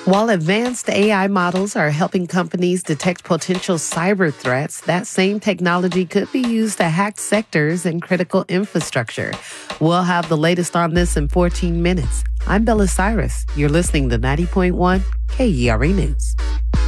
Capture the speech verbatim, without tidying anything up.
While advanced A I models are helping companies detect potential cyber threats, that same technology could be used to hack sectors and critical infrastructure. We'll have the latest on this in fourteen minutes. I'm Bella Cyrus. You're listening to ninety point one K E R A News.